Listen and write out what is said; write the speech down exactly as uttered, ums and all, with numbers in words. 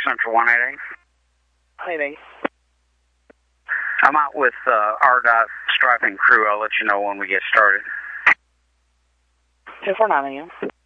Central one eight eight. eight eight. I'm out with uh, R D O T striping crew. I'll let you know when we get started. two four nine A M.